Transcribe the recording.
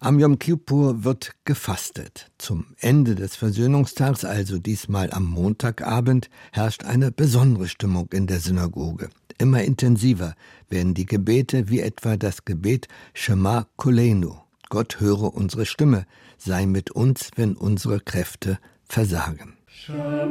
Am Jom Kippur wird gefastet. Zum Ende des Versöhnungstags, also diesmal am Montagabend, herrscht eine besondere Stimmung in der Synagoge. Immer intensiver werden die Gebete, wie etwa das Gebet Shema Kolenu. Gott höre unsere Stimme, sei mit uns, wenn unsere Kräfte versagen.